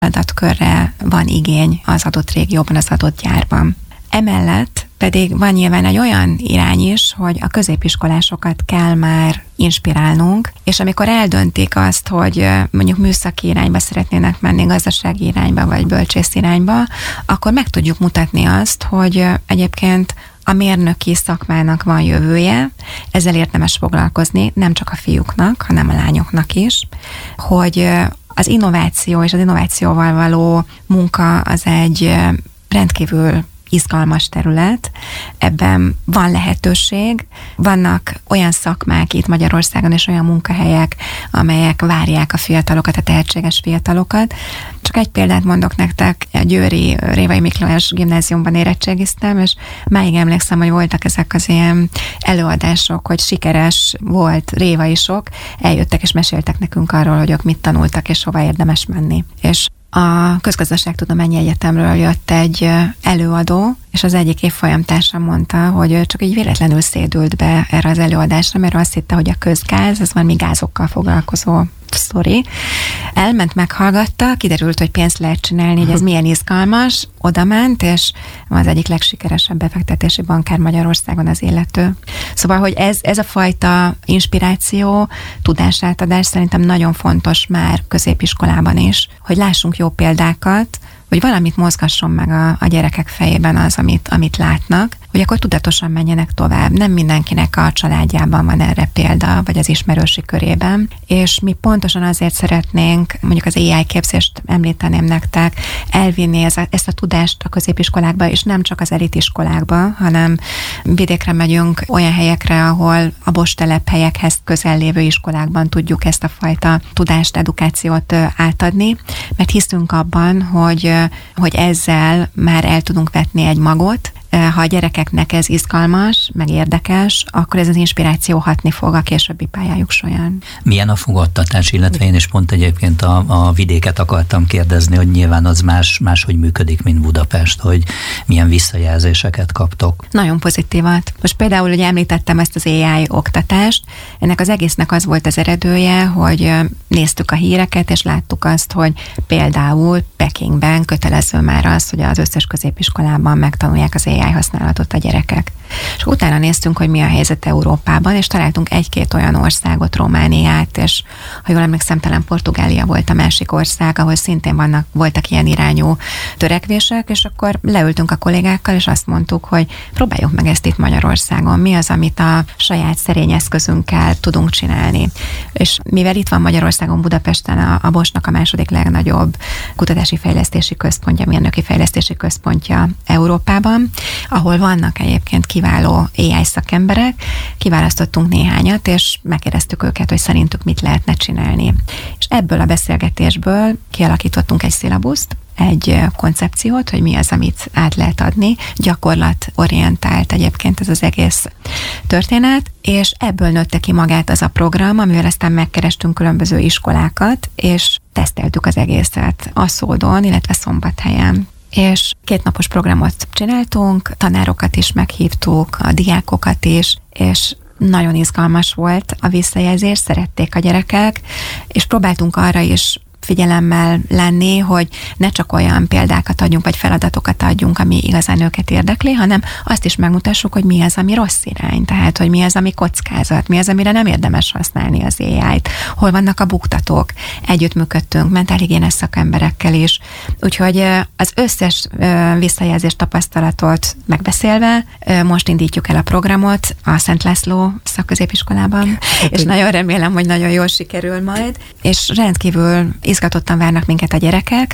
feladatkörre van igény az adott régióban, az adott gyárban. Emellett pedig van nyilván egy olyan irány is, hogy a középiskolásokat kell már inspirálnunk, és amikor eldöntik azt, hogy mondjuk műszaki irányba szeretnének menni, gazdasági irányba vagy bölcsész irányba, akkor meg tudjuk mutatni azt, hogy egyébként a mérnöki szakmának van jövője, ezzel érdemes foglalkozni, nem csak a fiúknak, hanem a lányoknak is, hogy az innováció és az innovációval való munka az egy rendkívül izgalmas terület, ebben van lehetőség, vannak olyan szakmák itt Magyarországon és olyan munkahelyek, amelyek várják a fiatalokat, a tehetséges fiatalokat. Csak egy példát mondok nektek, a győri Révai Miklós gimnáziumban érettségiztem, és máig emlékszem, hogy voltak ezek az ilyen előadások, hogy sikeres volt révaisok, eljöttek és meséltek nekünk arról, hogy ők mit tanultak és hova érdemes menni. És a Közgazdaságtudományi Egyetemről jött egy előadó, és az egyik évfolyamtársam mondta, hogy ő csak így véletlenül szédült be erre az előadásra, mert azt hitte, hogy a közgáz, ez valami gázokkal foglalkozó sztori. Elment, meghallgatta, kiderült, hogy pénzt lehet csinálni, hogy ez milyen izgalmas, odament, és az egyik legsikeresebb befektetési bankár Magyarországon az illető. Szóval, hogy ez a fajta inspiráció, tudásátadás szerintem nagyon fontos már középiskolában is, hogy lássunk jó példákat, hogy valamit mozgasson meg a gyerekek fejében az, amit látnak, hogy akkor tudatosan menjenek tovább. Nem mindenkinek a családjában van erre példa, vagy az ismerősi körében, és mi pontosan azért szeretnénk, mondjuk az AI képzést említeném nektek, elvinni ezt a tudást a középiskolákba, és nem csak az elitiskolákba, hanem vidékre megyünk olyan helyekre, ahol a bostelephelyekhez közel lévő iskolákban tudjuk ezt a fajta tudást, edukációt átadni, mert hiszünk abban, hogy ezzel már el tudunk vetni egy magot. Ha a gyerekeknek ez izgalmas, meg érdekes, akkor ez az inspiráció hatni fog a későbbi pályájuk során. Milyen a fogadtatás, illetve én is pont egyébként a vidéket akartam kérdezni, hogy nyilván az máshogy működik, mint Budapest, hogy milyen visszajelzéseket kaptok. Nagyon pozitívat. Most például ugye említettem ezt az AI oktatást, ennek az egésznek az volt az eredője, hogy néztük a híreket, és láttuk azt, hogy például Pekingben kötelező már az, hogy az összes középiskolában megtanulják az AI használatot a gyerekek. És utána néztünk, hogy mi a helyzet Európában, és találtunk egy-két olyan országot, Romániát, és ha jól emlékszem, talán Portugália volt a másik ország, ahol szintén voltak ilyen irányú törekvések, és akkor leültünk a kollégákkal, és azt mondtuk, hogy próbáljuk meg ezt itt Magyarországon, mi az, amit a saját szerény eszközünkkel tudunk csinálni. És mivel itt van Magyarországon, Budapesten a Boschnak a második legnagyobb kutatási fejlesztési központja, mérnöki fejlesztési központja Európában, ahol vannak egyébként kiváló AI szakemberek, kiválasztottunk néhányat, és megkérdeztük őket, hogy szerintük mit lehetne csinálni. És ebből a beszélgetésből kialakítottunk egy szilabuszt, egy koncepciót, hogy mi az, amit át lehet adni. Gyakorlatorientált egyébként ez az egész történet, és ebből nőtte ki magát az a program, amivel aztán megkerestünk különböző iskolákat, és teszteltük az egészet Aszódon, illetve Szombathelyen. És 2 napos programot csináltunk, tanárokat is meghívtuk, a diákokat is, és nagyon izgalmas volt a visszajelzés, szerették a gyerekek, és próbáltunk arra is figyelemmel lenni, hogy ne csak olyan példákat adjunk, vagy feladatokat adjunk, ami igazán őket érdekli, hanem azt is megmutassuk, hogy mi az, ami rossz irány, tehát, hogy mi az, ami kockázat, mi az, amire nem érdemes használni az AI-t, hol vannak a buktatók. Együttműködtünk mentálhigiénes szakemberekkel is, úgyhogy az összes visszajelzés tapasztalatot megbeszélve most indítjuk el a programot a Szent László szakközépiskolában, és nagyon remélem, hogy nagyon jól sikerül majd, és rendkívül izgatottan várnak minket a gyerekek,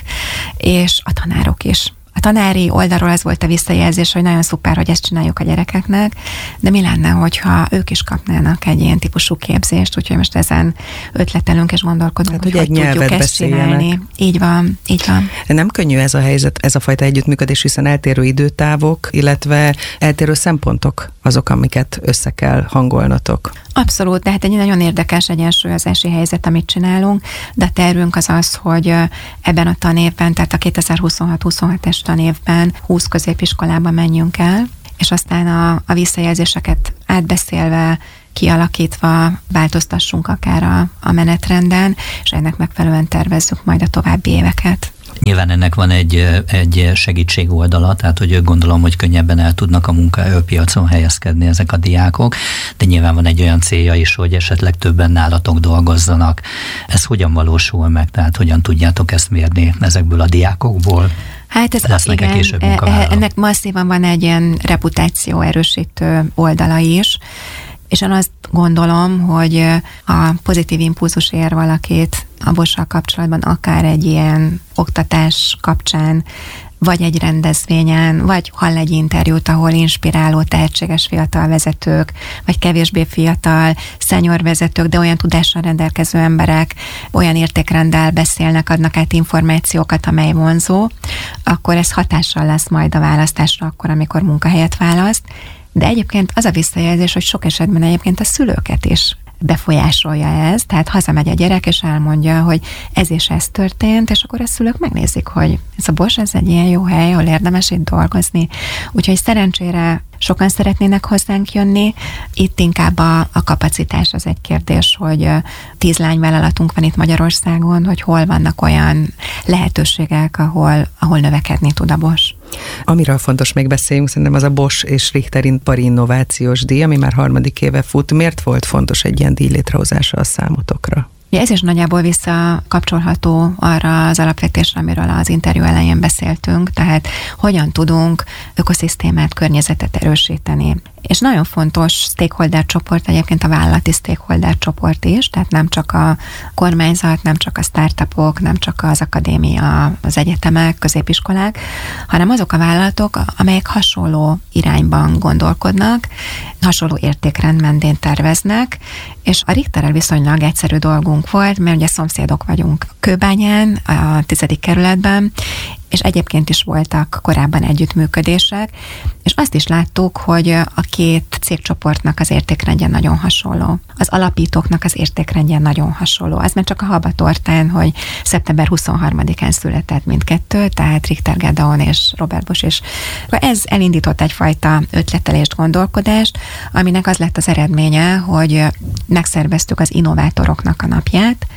és a tanárok is. A tanári oldalról az volt a visszajelzés, hogy nagyon szuper, hogy ezt csináljuk a gyerekeknek, de mi lenne, hogyha ők is kapnának egy ilyen típusú képzést, úgyhogy most ezen ötletelünk és gondolkodunk, hogy tudjuk ezt csinálni. Így van, így van. Nem könnyű ez a helyzet, ez a fajta együttműködés, hiszen eltérő időtávok, illetve eltérő szempontok azok, amiket össze kell hangolnotok. Abszolút, de hát egy nagyon érdekes egyensúlyozási helyzet, amit csinálunk, de a tervünk az az, hogy ebben a tanévben, tehát a 2026-27-es tanévben 20 középiskolában menjünk el, és aztán a visszajelzéseket átbeszélve, kialakítva változtassunk akár a menetrenden, és ennek megfelelően tervezzük majd a további éveket. Nyilván ennek van egy segítség oldala, tehát hogy gondolom, hogy könnyebben el tudnak a munkaerőpiacon helyezkedni ezek a diákok, de nyilván van egy olyan célja is, hogy esetleg többen nálatok dolgozzanak. Ez hogyan valósul meg, tehát hogyan tudjátok ezt mérni ezekből a diákokból? Hát ez igen, ennek masszívan van egy ilyen reputáció erősítő oldala is, és én azt gondolom, hogy a pozitív impulzus ér valakit a Bosch-sal kapcsolatban, akár egy ilyen oktatás kapcsán, vagy egy rendezvényen, vagy hall egy interjút, ahol inspiráló, tehetséges fiatal vezetők, vagy kevésbé fiatal senior vezetők, de olyan tudással rendelkező emberek olyan értékrenddel beszélnek, adnak át információkat, amely vonzó, akkor ez hatással lesz majd a választásra akkor, amikor munkahelyet választ. De egyébként az a visszajelzés, hogy sok esetben egyébként a szülőket is befolyásolja ez, tehát hazamegy a gyerek, és elmondja, hogy ez és ez történt, és akkor a szülők megnézik, hogy ez a Bosch, ez egy ilyen jó hely, ahol érdemes itt dolgozni. Úgyhogy szerencsére sokan szeretnének hozzánk jönni. Itt inkább a kapacitás az egy kérdés, hogy 10 lányvállalatunk van itt Magyarországon, hogy hol vannak olyan lehetőségek, ahol növekedni tud a Bosch. Amiről fontos még beszéljünk, szerintem az a Bosch és Richter ipari innovációs díj, ami már 3. éve fut. Miért volt fontos egy ilyen díj létrehozása a számotokra? Ez is nagyjából visszakapcsolható arra az alapvetésre, amiről az interjú elején beszéltünk, tehát hogyan tudunk ökoszisztémát, környezetet erősíteni. És nagyon fontos stakeholder csoport, egyébként a vállalati stakeholder csoport is, tehát nem csak a kormányzat, nem csak a startupok, nem csak az akadémia, az egyetemek, középiskolák, hanem azok a vállalatok, amelyek hasonló irányban gondolkodnak, hasonló értékrend mentén terveznek, és a Richterrel viszonylag egyszerű dolgunk volt, mert ugye szomszédok vagyunk Kőbányán, a 10. kerületben, és egyébként is voltak korábban együttműködések, és azt is láttuk, hogy a két cégcsoportnak az értékrendje nagyon hasonló. Az alapítóknak az értékrendje nagyon hasonló. Az már csak a habatortán, hogy szeptember 23-án született mindkettő, tehát Richter Gedeon és Robert Bosch is. Ez elindított egyfajta ötletelést, gondolkodást, aminek az lett az eredménye, hogy megszerveztük az innovátoroknak a napját,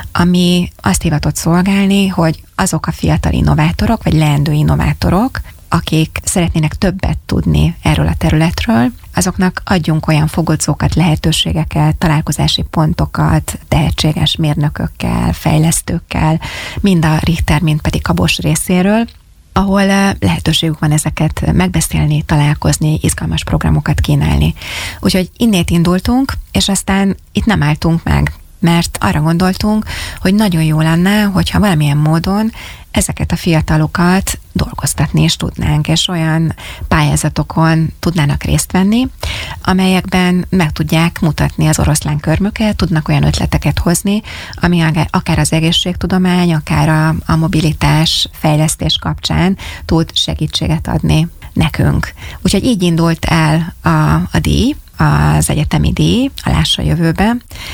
ami azt hivatott szolgálni, hogy azok a fiatal innovátorok, vagy leendő innovátorok, akik szeretnének többet tudni erről a területről, azoknak adjunk olyan fogodzókat, lehetőségeket, találkozási pontokat, tehetséges mérnökökkel, fejlesztőkkel, mind a Richter, mind pedig a Bosch részéről, ahol lehetőségük van ezeket megbeszélni, találkozni, izgalmas programokat kínálni. Úgyhogy innét indultunk, és aztán itt nem álltunk meg, mert arra gondoltunk, hogy nagyon jó lenne, hogyha valamilyen módon ezeket a fiatalokat dolgoztatni is tudnánk, és olyan pályázatokon tudnának részt venni, amelyekben meg tudják mutatni az oroszlán körmüket, tudnak olyan ötleteket hozni, ami akár az egészségtudomány, akár a mobilitás fejlesztés kapcsán tud segítséget adni nekünk. Úgyhogy így indult el a díj, az egyetemi díj, a Lássa Jövőbe,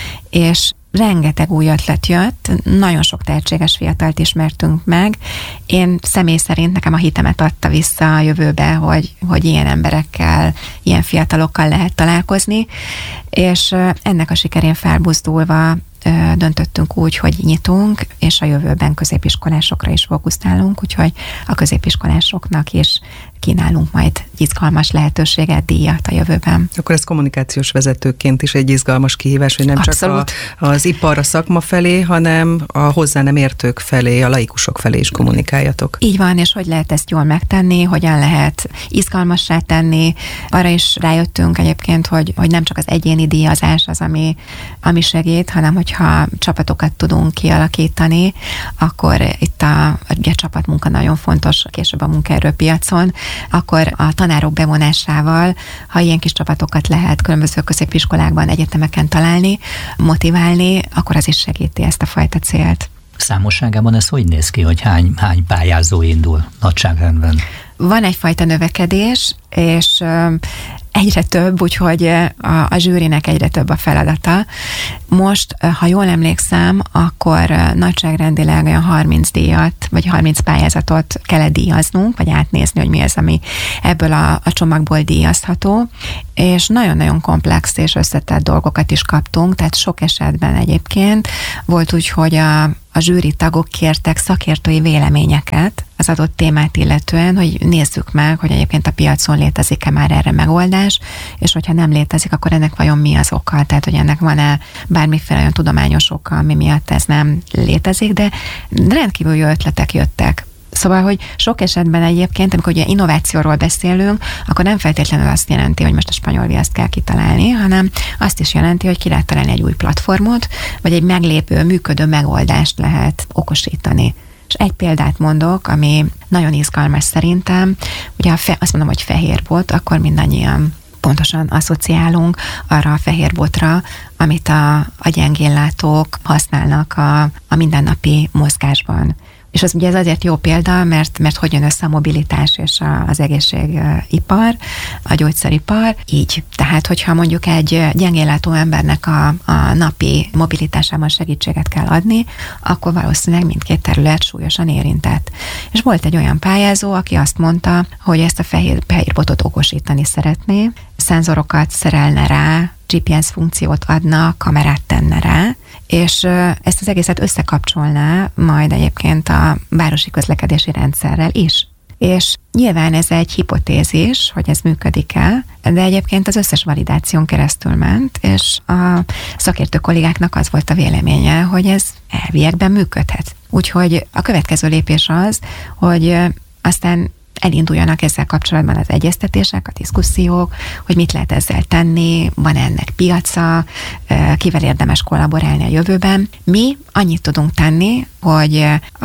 és rengeteg új ötlet jött, nagyon sok tehetséges fiatalt ismertünk meg. Én személy szerint nekem a hitemet adta vissza a jövőbe, hogy ilyen emberekkel, ilyen fiatalokkal lehet találkozni, és ennek a sikerén felbuzdulva döntöttünk úgy, hogy nyitunk, és a jövőben középiskolásokra is fókuszálunk, úgyhogy a középiskolásoknak is kínálunk majd izgalmas lehetőséget, díjat a jövőben. Akkor ez kommunikációs vezetőként is egy izgalmas kihívás, hogy nem Abszolút. Csak az ipar, a szakma felé, hanem a hozzá nem értők felé, a laikusok felé is kommunikáljatok. Így van, és hogy lehet ezt jól megtenni, hogyan lehet izgalmassá tenni. Arra is rájöttünk egyébként, hogy nem csak az egyéni díjazás az, ami segít, hanem hogyha csapatokat tudunk kialakítani, akkor itt a csapatmunka nagyon fontos később a munkaerőpiacon, akkor a tanárok bevonásával, ha ilyen kis csapatokat lehet különböző középiskolákban, egyetemeken találni, motiválni, akkor az is segíti ezt a fajta célt. Számosságában ez hogy néz ki, hogy hány pályázó indul nagyságrendben? Van egyfajta növekedés, és egyre több, úgyhogy a zsűrinek egyre több a feladata. Most, ha jól emlékszem, akkor nagyságrendileg olyan 30 díjat, vagy 30 pályázatot kellett díjaznunk, vagy átnézni, hogy mi az, ami ebből a csomagból díjazható, és nagyon-nagyon komplex és összetett dolgokat is kaptunk, tehát sok esetben egyébként volt úgy, hogy a zsűri tagok kértek szakértői véleményeket az adott témát illetően, hogy nézzük meg, hogy egyébként a piacon létezik-e már erre megoldás, és hogyha nem létezik, akkor ennek vajon mi az oka? Tehát, hogy ennek van-e bármiféle olyan tudományos oka, ami miatt ez nem létezik, de rendkívül jó ötletek jöttek. Szóval, hogy sok esetben egyébként, amikor ugye innovációról beszélünk, akkor nem feltétlenül azt jelenti, hogy most a spanyol viaszt kell kitalálni, hanem azt is jelenti, hogy ki lehet találni egy új platformot, vagy egy meglépő, működő megoldást lehet okosítani. És egy példát mondok, ami nagyon izgalmas szerintem, ugye azt mondom, hogy fehér bot, akkor mindannyian pontosan asszociálunk arra a fehér botra, amit a gyengénlátók használnak a mindennapi mozgásban. És az ugye ez azért jó példa, mert hogy jön össze a mobilitás és az egészségipar, a gyógyszeripar. Így. Tehát, hogyha mondjuk egy gyengénlátó embernek a napi mobilitásában segítséget kell adni, akkor valószínűleg mindkét terület súlyosan érintett. És volt egy olyan pályázó, aki azt mondta, hogy ezt a fehér botot okosítani szeretné, szenzorokat szerelne rá, GPS funkciót adna, kamerát tenne rá, és ezt az egészet összekapcsolná majd egyébként a városi közlekedési rendszerrel is. És nyilván ez egy hipotézis, hogy ez működik-e, de egyébként az összes validáción keresztül ment, és a szakértő kollégáknak az volt a véleménye, hogy ez elviekben működhet. Úgyhogy a következő lépés az, hogy aztán elinduljanak ezzel kapcsolatban az egyeztetések, a diszkusziók, hogy mit lehet ezzel tenni, van ennek piaca, kivel érdemes kollaborálni a jövőben. Mi annyit tudunk tenni, hogy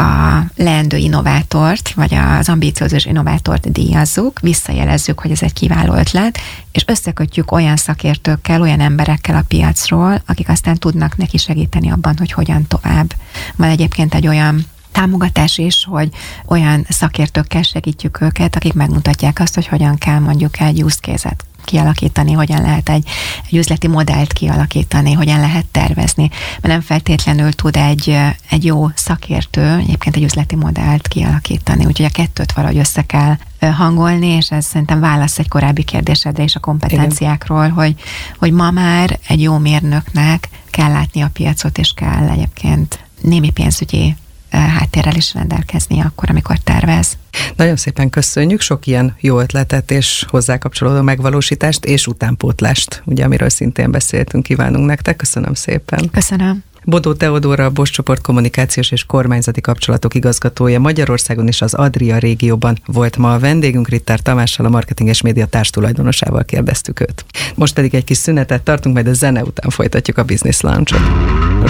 a leendő innovátort, vagy az ambíciózus innovátort díjazzuk, visszajelezzük, hogy ez egy kiváló ötlet, és összekötjük olyan szakértőkkel, olyan emberekkel a piacról, akik aztán tudnak neki segíteni abban, hogy hogyan tovább. Van egyébként egy olyan támogatás is, hogy olyan szakértőkkel segítjük őket, akik megmutatják azt, hogy hogyan kell mondjuk egy use case-et kialakítani, hogyan lehet egy üzleti modellt kialakítani, hogyan lehet tervezni. Mert nem feltétlenül tud egy jó szakértő egyébként egy üzleti modellt kialakítani. Úgyhogy a kettőt valahogy össze kell hangolni, és ez szerintem válasz egy korábbi kérdésedre is a kompetenciákról, hogy ma már egy jó mérnöknek kell látni a piacot, és kell egyébként némi pénzügyi háttérrel is rendelkezni akkor, amikor tervez. Nagyon szépen köszönjük, sok ilyen jó ötletet és hozzá kapcsolódó megvalósítást és utánpótlást, ugye, amiről szintén beszéltünk, kívánunk nektek. Köszönöm szépen. Köszönöm. Bodó Teodóra, a Bosch Csoport kommunikációs és kormányzati kapcsolatok igazgatója Magyarországon és az Adria régióban volt ma a vendégünk. Ritter Tamással, a Marketing és Média társtulajdonosával kérdeztük őt. Most pedig egy kis szünetet tartunk, majd a zene után folytatjuk a Business Lounge-ot.